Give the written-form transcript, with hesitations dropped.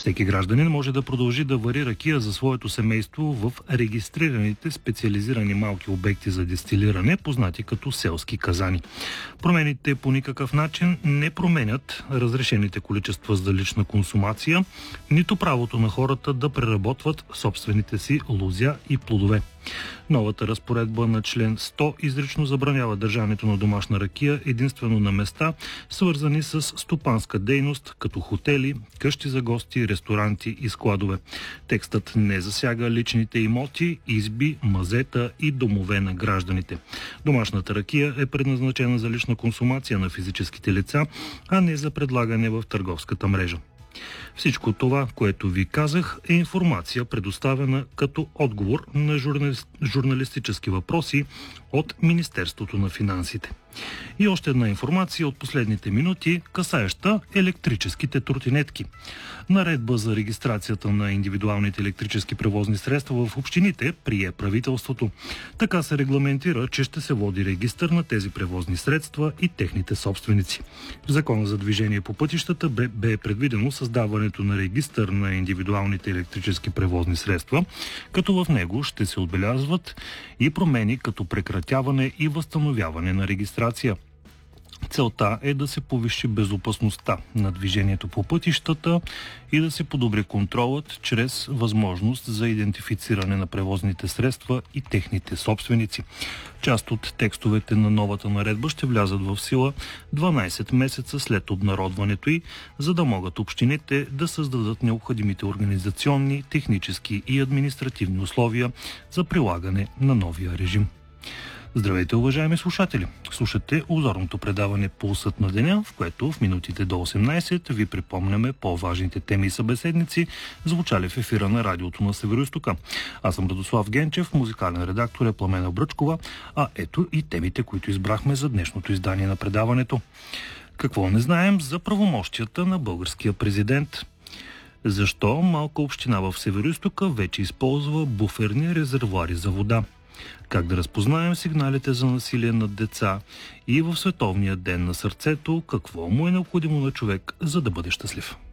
Всеки гражданин може да продължи да вари ракия за своето семейство в регистрираните специализирани малки обекти за дестилиране, познати като селски казани. Промените по никакъв начин не променят разрешените количества за лична консумация, нито правото на хората да преработват собствените си лозя и плодове. Новата разпоредба на член 100 изрично забранява държането на домашна ракия единствено на места, свързани с стопанска дейност, като хотели, къщи за гости, ресторанти и складове. Текстът не засяга личните имоти, изби, мазета и домове на гражданите. Домашната ракия е предназначена за лична консумация на физическите лица, а не за предлагане в търговската мрежа. Всичко това, което ви казах, е информация, предоставена като отговор на журналистически въпроси от Министерството на финансите. И още една информация от последните минути, касаеща електрическите тротинетки. Наредба за регистрацията на индивидуалните електрически превозни средства в общините прие правителството. Така се регламентира, че ще се води регистър на тези превозни средства и техните собственици. В Закона за движение по пътищата бе предвидено създаването на регистър на индивидуалните електрически превозни средства, като в него ще се отбелязват и промени като прекратяване и възстановяване на регистрация. Целта е да се повиши безопасността на движението по пътищата и да се подобри контролът чрез възможност за идентифициране на превозните средства и техните собственици. Част от текстовете на новата наредба ще влязат в сила 12 месеца след обнародването й, за да могат общините да създадат необходимите организационни, технически и административни условия за прилагане на новия режим. Здравейте, уважаеми слушатели! Слушате обзорното предаване Пулсът на деня, в което в минутите до 18 ви припомняме по-важните теми и събеседници, звучали в ефира на радиото на Североизтока. Аз съм Радослав Генчев, музикален редактор е Пламена Бръчкова, а ето и темите, които избрахме за днешното издание на предаването. Какво не знаем за правомощията на българския президент? Защо малка община в Североизтока вече използва буферни резервоари за вода? Как да разпознаем сигналите за насилие над деца и в Световния ден на сърцето, какво му е необходимо на човек, за да бъде щастлив?